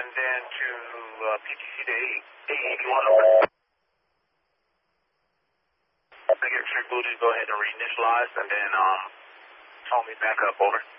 and then to PTC to 881 over. I get rebooted, go ahead and reinitialize, and then call me back up, over.